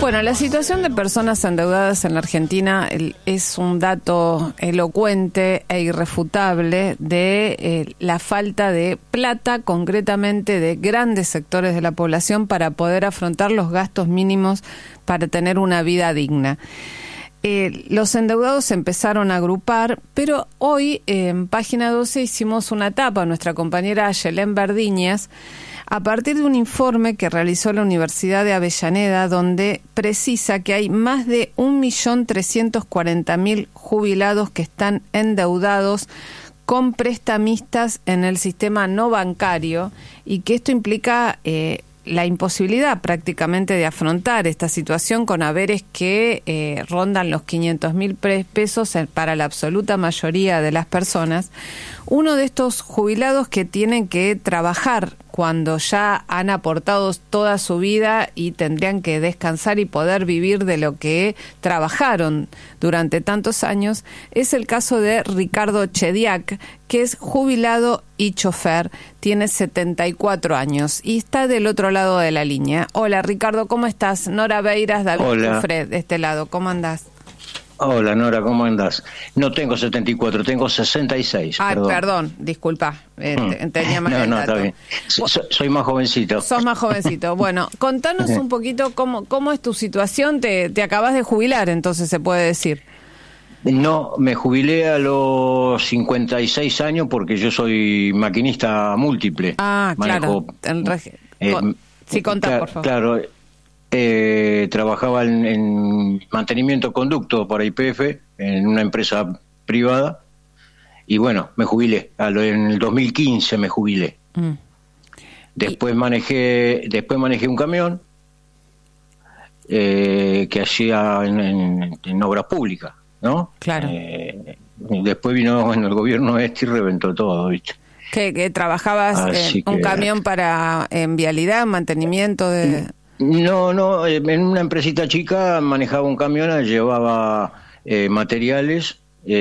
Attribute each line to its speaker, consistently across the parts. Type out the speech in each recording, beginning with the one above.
Speaker 1: Bueno, la situación de personas endeudadas en la Argentina es un dato elocuente e irrefutable de la falta de plata, concretamente de grandes sectores de la población, para poder afrontar los gastos mínimos para tener una vida digna. Los endeudados se empezaron a agrupar, pero hoy en Página 12 hicimos una tapa, nuestra compañera Ayelén Verdiñas, a partir de un informe que realizó la Universidad de Avellaneda, donde precisa que hay más de 1.340.000 jubilados que están endeudados con prestamistas en el sistema no bancario, y que esto implica la imposibilidad prácticamente de afrontar esta situación con haberes que rondan los 500.000 pesos para la absoluta mayoría de las personas. Uno de estos jubilados que tienen que trabajar cuando ya han aportado toda su vida y tendrían que descansar y poder vivir de lo que trabajaron durante tantos años, es el caso de Ricardo Chediak, que es jubilado y chofer, tiene 74 años y está del otro lado de la línea. Hola Ricardo, ¿cómo estás? Nora Beiras, David Fred, de este lado, ¿cómo andás?
Speaker 2: Hola Nora, ¿cómo andás? No tengo 74, tengo 66.
Speaker 1: Ay, perdón, disculpa, tenía más
Speaker 2: No, está bien. Soy más jovencito.
Speaker 1: Sos más jovencito. Bueno, contanos un poquito cómo es tu situación. Te acabas de jubilar, entonces se puede decir.
Speaker 2: No, me jubilé a los 56 años porque yo soy maquinista múltiple.
Speaker 1: Ah, claro. Sí, contá, por favor.
Speaker 2: Claro. Trabajaba en mantenimiento conducto para YPF en una empresa privada y bueno, me jubilé. En el 2015 me jubilé. Después manejé un camión que hacía en obras públicas, ¿no?
Speaker 1: Claro.
Speaker 2: Después vino el gobierno y reventó todo, ¿viste?
Speaker 1: ¿Que trabajabas un camión en vialidad, mantenimiento de...?
Speaker 2: No, en una empresita chica manejaba un camión, llevaba materiales,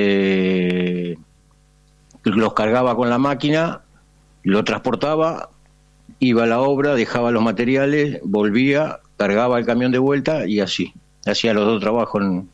Speaker 2: los cargaba con la máquina, lo transportaba, iba a la obra, dejaba los materiales, volvía, cargaba el camión de vuelta y así. Hacía los dos trabajos en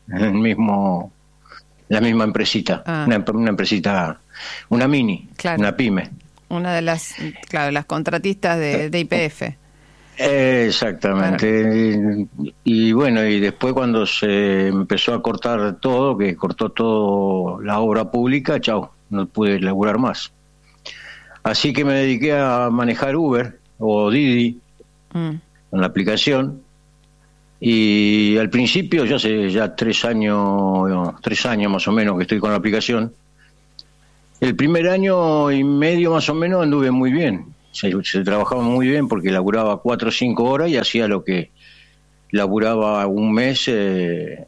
Speaker 2: la misma empresita, una empresita, una mini,
Speaker 1: claro, una
Speaker 2: pyme.
Speaker 1: Una de las contratistas de YPF.
Speaker 2: Exactamente. Y bueno, y después cuando se empezó a cortar todo, que cortó todo la obra pública, chau, no pude laburar más. Así que me dediqué a manejar Uber o Didi en la aplicación. Y al principio, yo hace ya 3 años más o menos que estoy con la aplicación. El primer año y medio más o menos anduve muy bien. Se trabajaba muy bien porque laburaba 4 o 5 horas y hacía lo que laburaba un mes en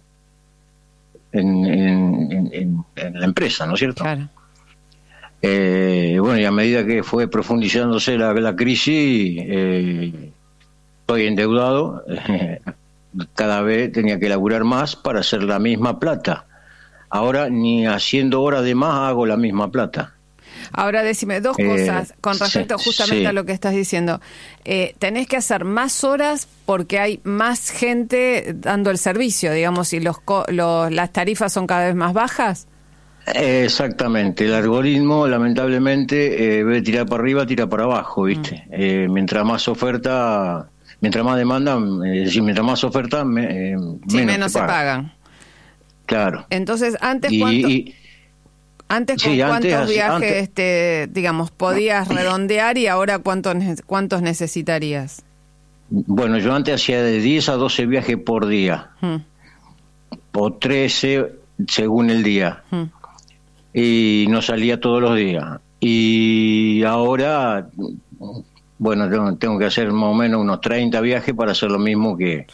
Speaker 2: la empresa, ¿no es cierto?
Speaker 1: Claro.
Speaker 2: Bueno, y a medida que fue profundizándose la crisis, estoy endeudado. Cada vez tenía que laburar más para hacer la misma plata. Ahora ni haciendo horas de más hago la misma plata.
Speaker 1: Ahora decime dos cosas con respecto justamente a lo que estás diciendo. Tenés que hacer más horas porque hay más gente dando el servicio, digamos, y las tarifas son cada vez más bajas.
Speaker 2: Exactamente. El algoritmo, lamentablemente, en vez de tirar para arriba, tira para abajo, ¿viste? Mientras más oferta, mientras más demanda, mientras más oferta, menos
Speaker 1: se pagan.
Speaker 2: Claro.
Speaker 1: Entonces, antes, ¿cuántos viajes, digamos, podías redondear y ahora cuántos necesitarías?
Speaker 2: Bueno, yo antes hacía de 10 a 12 viajes por día, o 13 según el día, y no salía todos los días. Y ahora, bueno, tengo que hacer más o menos unos 30 viajes para hacer lo mismo que...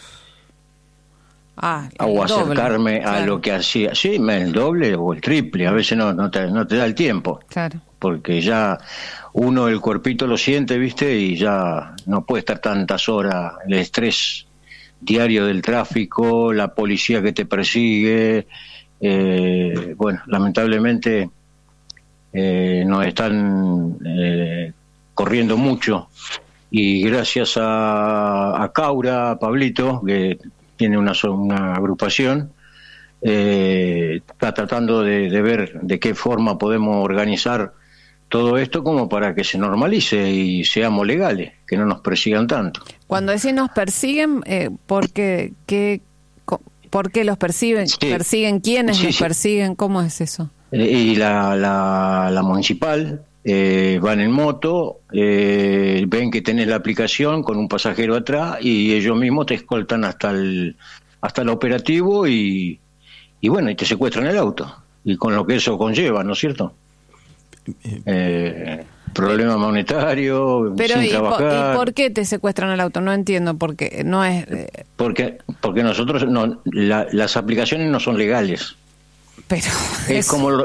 Speaker 2: o acercarme a lo que hacía. Sí, el doble o el triple. A veces no te da el tiempo.
Speaker 1: Claro.
Speaker 2: Porque ya uno el cuerpito lo siente, ¿viste? Y ya no puede estar tantas horas. El estrés diario del tráfico, la policía que te persigue. Bueno, lamentablemente nos están corriendo mucho. Y gracias a Caura, a Pablito, que tiene una agrupación, está tratando de ver de qué forma podemos organizar todo esto como para que se normalice y seamos legales, que no nos persigan tanto.
Speaker 1: Cuando decís nos persiguen, ¿por qué los persiguen?
Speaker 2: Sí.
Speaker 1: ¿Persiguen quiénes los persiguen? ¿Cómo es eso?
Speaker 2: Y la municipal van en moto, ven que tenés la aplicación con un pasajero atrás y ellos mismos te escoltan hasta el operativo y bueno, y te secuestran el auto. Y con lo que eso conlleva, ¿no es cierto? Problema monetario,
Speaker 1: pero
Speaker 2: sin trabajar.
Speaker 1: ¿Y por qué te secuestran el auto? No entiendo, porque no es...
Speaker 2: Porque nosotros, las aplicaciones no son legales.
Speaker 1: Pero
Speaker 2: es como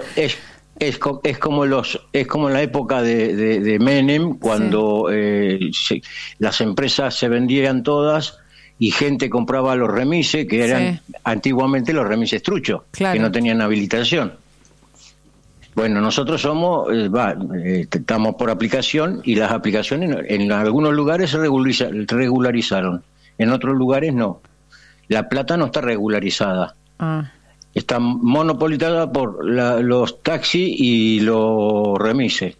Speaker 2: en la época de Menem, cuando las empresas se vendían todas y gente compraba los remises, que eran antiguamente los remises truchos, que no tenían habilitación. Bueno, nosotros estamos por aplicación y las aplicaciones en algunos lugares se regularizaron, en otros lugares no. La Plata no está regularizada. Está monopolizada por los taxis y los remises.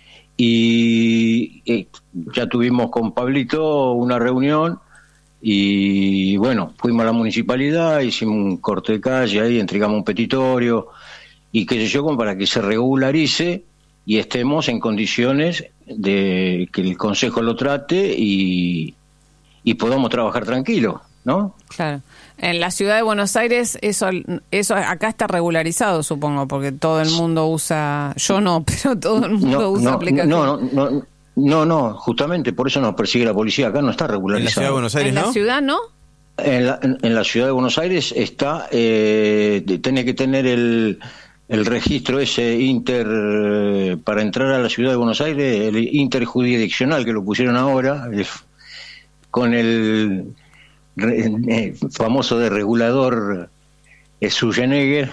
Speaker 2: Y ya tuvimos con Pablito una reunión y bueno, fuimos a la municipalidad, hicimos un corte de calle ahí, entregamos un petitorio y qué sé yo, como para que se regularice y estemos en condiciones de que el Consejo lo trate y podamos trabajar tranquilos, ¿no?
Speaker 1: Claro. En la ciudad de Buenos Aires eso acá está regularizado, supongo, porque todo el mundo usa, yo no, pero todo el mundo usa aplicaciones.
Speaker 2: No, justamente por eso nos persigue la policía, acá no está regularizado.
Speaker 3: ¿En la ciudad de Buenos Aires
Speaker 1: no? ¿En la ciudad no?
Speaker 2: En la ciudad de Buenos Aires está, tiene que tener el registro ese para entrar a la ciudad de Buenos Aires, el interjurisdiccional que lo pusieron ahora, con el famoso de regulador Schwarzenegger.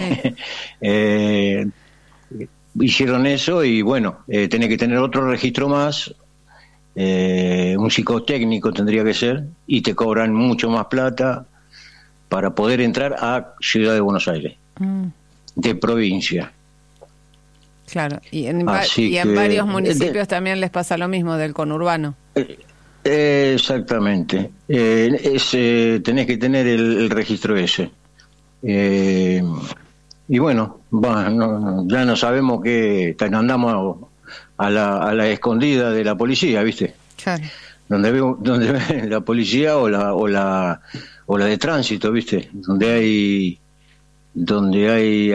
Speaker 2: Hicieron eso y bueno, tiene que tener otro registro más, un psicotécnico tendría que ser, y te cobran mucho más plata para poder entrar a Ciudad de Buenos Aires, de provincia.
Speaker 1: Claro, y en varios municipios también les pasa lo mismo del conurbano.
Speaker 2: Exactamente, tenés que tener el registro ese. Y bueno, ya no sabemos que andamos a la escondida de la policía, ¿viste?
Speaker 1: Claro.
Speaker 2: Donde ve la policía o la de tránsito, ¿viste? Donde hay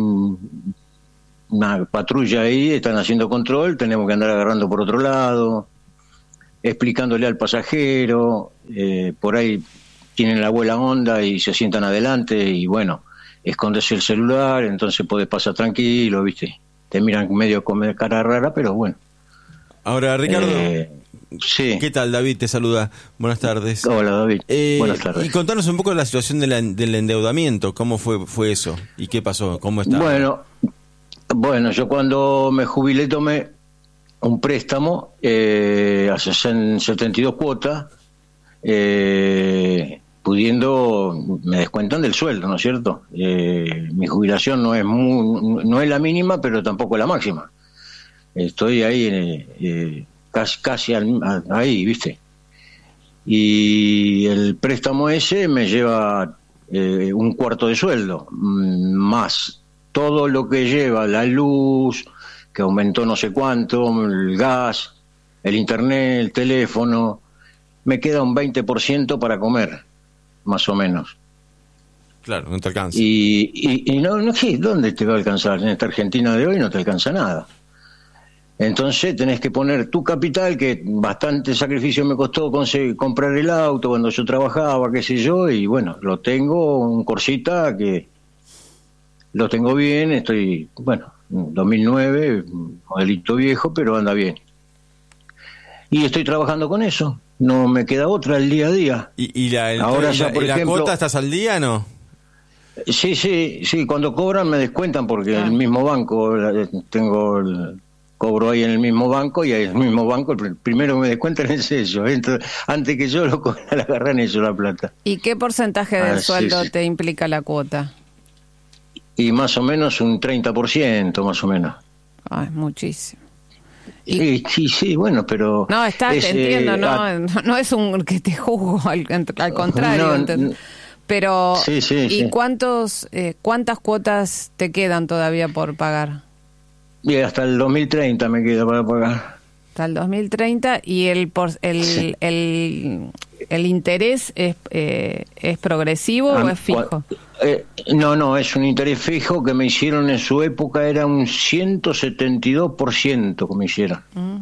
Speaker 2: una patrulla ahí, están haciendo control, tenemos que andar agarrando por otro lado, explicándole al pasajero, por ahí tienen la buena onda y se sientan adelante y bueno, escondes el celular, entonces podés pasar tranquilo, ¿viste? Te miran medio con cara rara, pero bueno.
Speaker 3: Ahora, Ricardo,
Speaker 2: sí.
Speaker 3: ¿Qué tal? David te saluda. Buenas tardes.
Speaker 2: Hola, David. Buenas tardes.
Speaker 3: Y contanos un poco de la situación del endeudamiento, ¿cómo fue eso? ¿Y qué pasó? ¿Cómo está?
Speaker 2: Bueno, yo cuando me jubilé tomé un préstamo hace 72 cuotas, pudiendo, me descuentan del sueldo, ¿no es cierto? Mi jubilación no es la mínima, pero tampoco la máxima. Estoy ahí, casi ahí, ¿viste? Y el préstamo ese me lleva un cuarto de sueldo, más todo lo que lleva la luz, que aumentó no sé cuánto, el gas, el internet, el teléfono, me queda un 20% para comer, más o menos.
Speaker 3: Claro, no te alcanza.
Speaker 2: Y no, ¿qué? ¿Dónde te va a alcanzar? En esta Argentina de hoy no te alcanza nada. Entonces tenés que poner tu capital, que bastante sacrificio me costó comprar el auto cuando yo trabajaba, qué sé yo, y bueno, lo tengo, un Corsita que lo tengo bien, estoy, bueno, 2009, modelito viejo, pero anda bien. Y estoy trabajando con eso, no me queda otra el día a día.
Speaker 3: ¿Y la cuota estás al día, no?
Speaker 2: Sí, cuando cobran me descuentan porque el mismo banco tengo cobro ahí en el mismo banco, y ahí en el mismo banco el primero que me descuentan es eso. Entonces, antes que yo lo cojan, la agarran eso la plata.
Speaker 1: ¿Y qué porcentaje del sueldo te implica la cuota?
Speaker 2: Y más o menos un 30%, más o menos.
Speaker 1: Ah, es muchísimo.
Speaker 2: Sí, bueno, pero...
Speaker 1: No, te entiendo, no es un que te juzgo, al contrario. Pero, ¿y cuántas cuotas te quedan todavía por pagar?
Speaker 2: Bien, hasta el 2030 me queda para pagar.
Speaker 1: Hasta el 2030, y el interés es progresivo o es fijo.
Speaker 2: No, es un interés fijo que me hicieron en su época, era un 172% que me hicieron.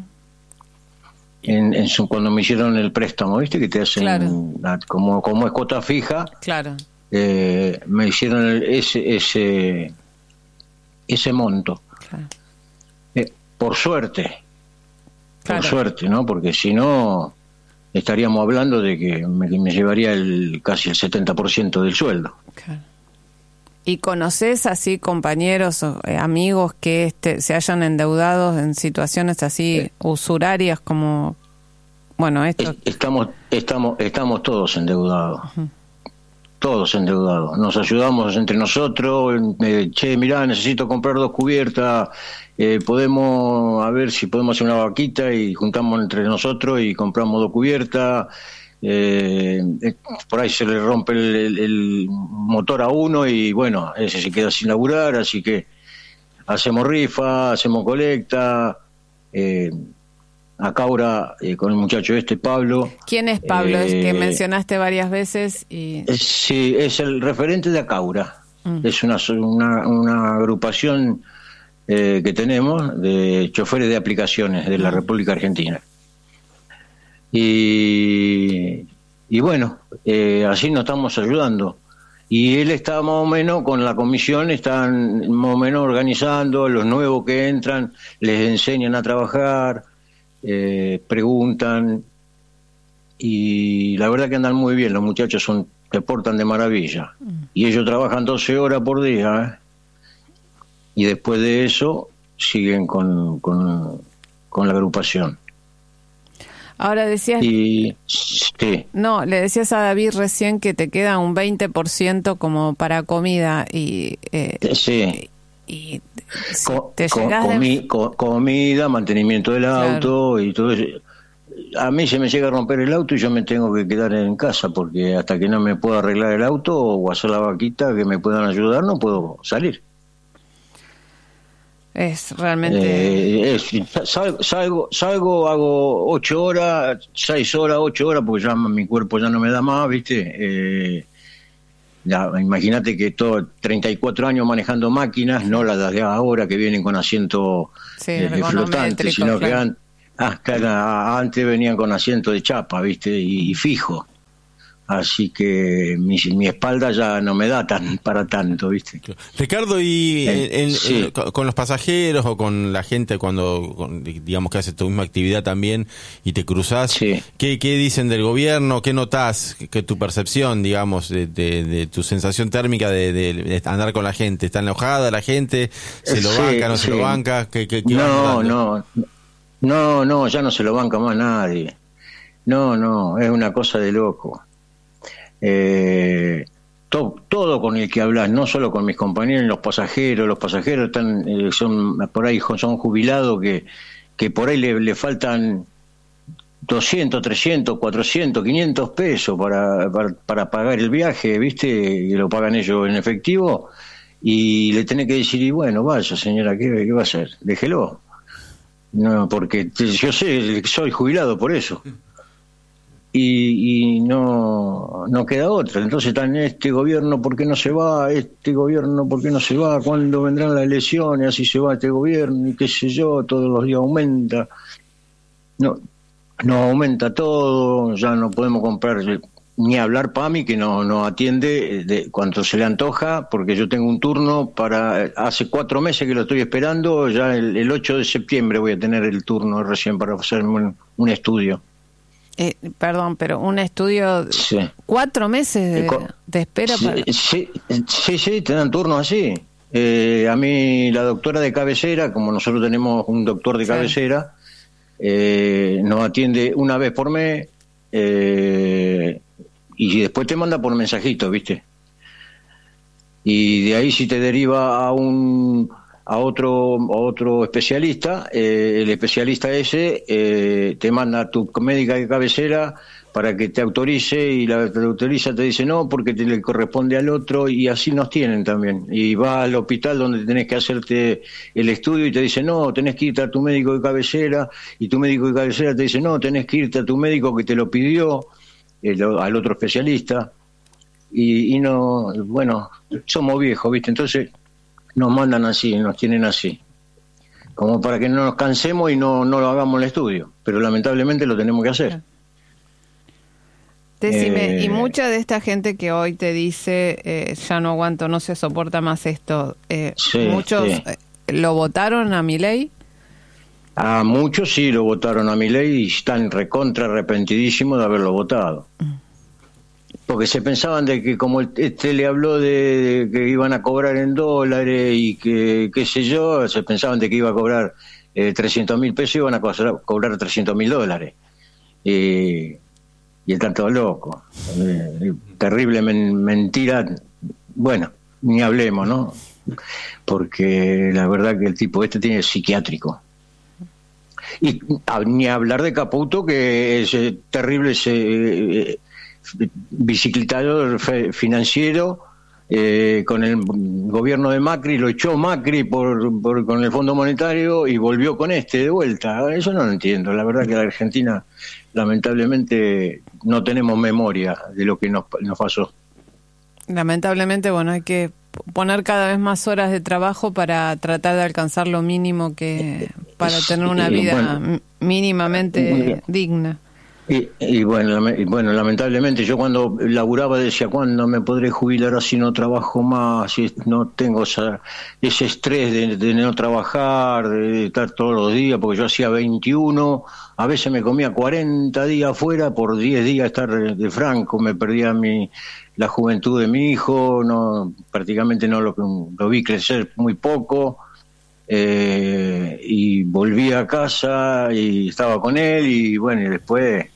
Speaker 2: Cuando me hicieron el préstamo, ¿viste? Que te hacen, claro, como es cuota fija. Claro. Me hicieron ese monto. Claro. Por suerte. Claro. Por suerte, ¿no? Porque si no, estaríamos hablando de que me llevaría casi el 70% del sueldo.
Speaker 1: Claro. ¿Y conoces así compañeros o amigos que se hayan endeudado en situaciones así usurarias como, bueno, esto?
Speaker 2: Estamos todos endeudados. Uh-huh. Todos endeudados. Nos ayudamos entre nosotros. Che, mirá, necesito comprar 2 cubiertas. Podemos, a ver si podemos hacer una vaquita, y juntamos entre nosotros y compramos 2 cubiertas. Por ahí se le rompe el motor a uno y bueno, ese se queda sin laburar, así que hacemos rifa, hacemos colecta. Acá ahora con el muchacho Pablo.
Speaker 1: ¿Quién es Pablo? Es que mencionaste varias veces.
Speaker 2: Sí, es el referente de Acaura. Es una agrupación que tenemos de choferes de aplicaciones de la República Argentina. Y bueno, así nos estamos ayudando. Y él está más o menos con la comisión, están más o menos organizando, los nuevos que entran, les enseñan a trabajar, preguntan, y la verdad que andan muy bien, los muchachos se portan de maravilla. Y ellos trabajan 12 horas por día, y después de eso siguen con la agrupación.
Speaker 1: Ahora decías...
Speaker 2: Sí.
Speaker 1: No, le decías a David recién que te queda un 20% como para comida y...
Speaker 2: sí.
Speaker 1: Y te llegás
Speaker 2: comida, mantenimiento del auto, claro, y todo eso. A mí se me llega a romper el auto y yo me tengo que quedar en casa, porque hasta que no me pueda arreglar el auto o hacer la vaquita que me puedan ayudar, no puedo salir.
Speaker 1: Es realmente...
Speaker 2: salgo, hago 8 horas, 6 horas, 8 horas, porque ya mi cuerpo ya no me da más, ¿viste? Imagínate que 34 años manejando máquinas, no las de ahora que vienen con asiento flotante, sino claro, que antes venían con asiento de chapa, ¿viste? Y fijo. Así que mi espalda ya no me da para tanto, ¿viste?
Speaker 3: Ricardo, y con los pasajeros o con la gente cuando digamos que hace tu misma actividad también y te cruzás, sí, ¿qué dicen del gobierno? ¿Qué notás? ¿Qué tu percepción, digamos, de tu sensación térmica de andar con la gente? ¿Está enojada la gente? ¿Se lo banca, no se lo banca? ¿Qué
Speaker 2: No, ya no se lo banca más nadie. No, es una cosa de loco. Todo con el que hablas, no solo con mis compañeros, los pasajeros están son por ahí, son jubilados que por ahí le faltan 200, 300, 400, 500 pesos para pagar el viaje, ¿viste? Y lo pagan ellos en efectivo, y le tenés que decir, y bueno, vaya señora, ¿qué va a hacer? Déjelo. No, porque yo sé, soy jubilado por eso. Y no queda otra. Entonces están, este gobierno, ¿por qué no se va? Este gobierno, ¿por qué no se va? ¿Cuándo vendrán las elecciones? Así se va este gobierno, y qué sé yo, todos los días aumenta. No aumenta todo, ya no podemos comprar ni hablar PAMI, que no atiende de cuanto se le antoja, porque yo tengo un turno hace 4 meses que lo estoy esperando, ya el 8 de septiembre voy a tener el turno recién para hacerme un estudio.
Speaker 1: Perdón, pero un estudio, sí. 4 meses de espera.
Speaker 2: Sí, te dan turno así. A mí la doctora de cabecera, como nosotros tenemos un doctor de cabecera, nos atiende una vez por mes y después te manda por mensajito, ¿viste? Y de ahí si te deriva a otro especialista, el especialista ese te manda a tu médica de cabecera para que te autorice, y la que te autoriza te dice no, porque te le corresponde al otro, y así nos tienen también. Y vas al hospital donde tenés que hacerte el estudio y te dice no, tenés que irte a tu médico de cabecera, y tu médico de cabecera te dice no, tenés que irte a tu médico que te lo pidió, al otro especialista. Y no, bueno, somos viejos, ¿viste? Entonces nos mandan así, nos tienen así, como para que no nos cansemos y no lo hagamos el estudio, pero lamentablemente lo tenemos que hacer.
Speaker 1: Decime, y mucha de esta gente que hoy te dice ya no aguanto, no se soporta más esto, muchos ¿lo votaron a Milei?
Speaker 2: A muchos sí lo votaron a Milei y están recontra arrepentidísimos de haberlo votado. Porque se pensaban de que como le habló de que iban a cobrar en dólares y que qué sé yo, se pensaban de que iba a cobrar 300.000 pesos y iban a cobrar 300.000 dólares. Y están todos locos. Terrible mentira. Bueno, ni hablemos, ¿no? Porque la verdad que el tipo tiene psiquiátrico. Y ni hablar de Caputo, que es terrible bicicletador financiero, con el gobierno de Macri, lo echó Macri con el Fondo Monetario y volvió con de vuelta. Eso no lo entiendo. La verdad que la Argentina, lamentablemente, no tenemos memoria de lo que nos pasó.
Speaker 1: Lamentablemente, bueno, hay que poner cada vez más horas de trabajo para tratar de alcanzar lo mínimo que para tener una vida mínimamente digna.
Speaker 2: Y bueno, lamentablemente yo cuando laburaba decía, ¿cuándo me podré jubilar así no trabajo más? Si no tengo ese estrés de no trabajar, de estar todos los días, porque yo hacía 21, a veces me comía 40 días afuera por 10 días estar de franco, me perdía la juventud de mi hijo, prácticamente no lo vi crecer muy poco. Y volví a casa y estaba con él, y bueno, y después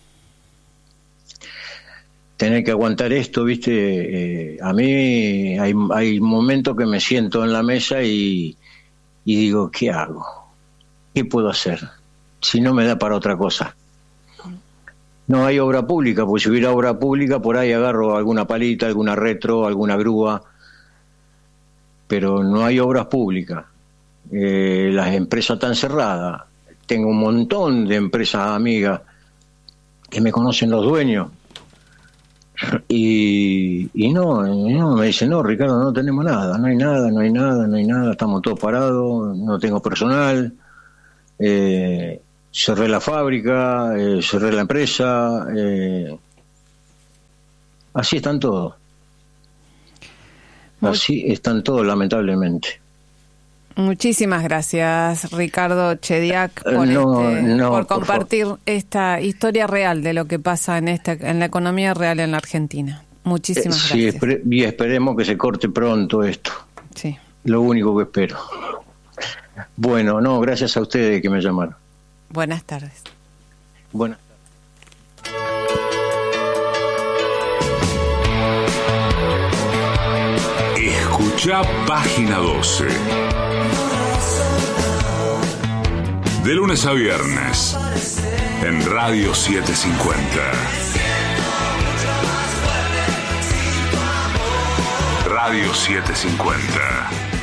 Speaker 2: tener que aguantar esto, ¿viste? A mí hay momentos que me siento en la mesa y digo, ¿qué hago? ¿Qué puedo hacer? Si no me da para otra cosa. No hay obra pública, porque si hubiera obra pública, por ahí agarro alguna palita, alguna retro, alguna grúa, pero no hay obras públicas. Las empresas están cerradas. Tengo un montón de empresas amigas que me conocen los dueños y no me dicen, no, Ricardo, no tenemos nada, no hay nada, estamos todos parados, no tengo personal, cerré la fábrica, cerré la empresa, así están todos, lamentablemente.
Speaker 1: Muchísimas gracias, Ricardo Chediak, por compartir esta historia real de lo que pasa en la economía real en la Argentina. Muchísimas gracias.
Speaker 2: Y esperemos que se corte pronto esto.
Speaker 1: Sí.
Speaker 2: Lo único que espero. Bueno, gracias a ustedes que me llamaron.
Speaker 1: Buenas tardes.
Speaker 2: Buenas tardes.
Speaker 4: Escucha Página 12. De lunes a viernes en Radio 750. Radio 750.